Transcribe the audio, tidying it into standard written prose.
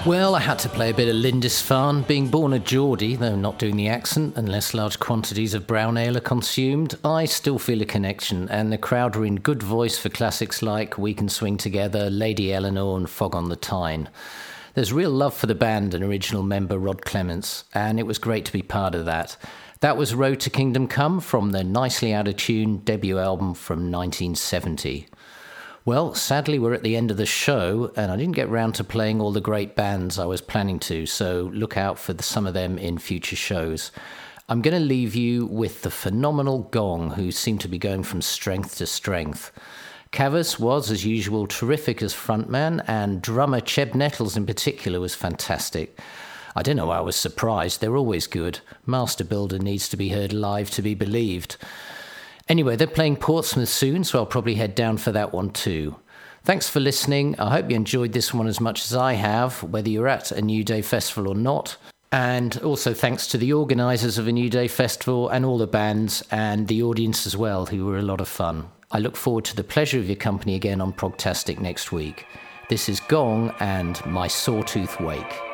Well, I had to play a bit of Lindisfarne. Being born a Geordie, though not doing the accent, unless large quantities of brown ale are consumed, I still feel a connection, and the crowd were in good voice for classics like We Can Swing Together, Lady Eleanor and Fog on the Tyne. There's real love for the band and original member Rod Clements, and it was great to be part of that. That was Road to Kingdom Come from their nicely out-of-tune debut album from 1970. Well, sadly, we're at the end of the show, and I didn't get round to playing all the great bands I was planning to, so look out for some of them in future shows. I'm going to leave you with the phenomenal Gong, who seem to be going from strength to strength. Cavus was, as usual, terrific as frontman, and drummer Cheb Nettles in particular was fantastic. I don't know why I was surprised, they're always good. Master Builder needs to be heard live to be believed. Anyway, they're playing Portsmouth soon, so I'll probably head down for that one too. Thanks for listening. I hope you enjoyed this one as much as I have, whether you're at a New Day Festival or not. And also thanks to the organisers of a New Day Festival and all the bands and the audience as well, who were a lot of fun. I look forward to the pleasure of your company again on Progtastic next week. This is Gong and My Sawtooth Wake.